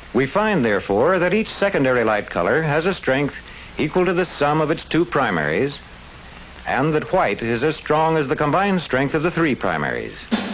We find, therefore, that each secondary light color has a strength equal to the sum of its two primaries, and that white is as strong as the combined strength of the three primaries.